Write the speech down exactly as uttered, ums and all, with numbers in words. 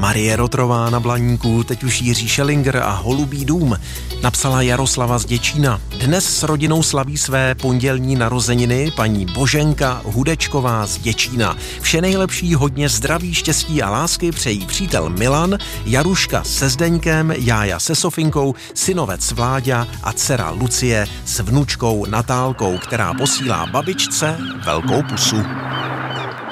Marie Rotrová na Blaníku, teď už Jiří Šelinger a Holubý dům. Napsala Jaroslava z Děčína. Dnes s rodinou slaví své pondělní narozeniny paní Boženka Hudečková z Děčína. Vše nejlepší, hodně zdraví, štěstí a lásky přejí přítel Milan, Jaruška se Zdeňkem, Jája se Sofinkou, synovec Vláďa a dcera Lucie s vnučkou Natálkou, která posílá babičce velkou pusu.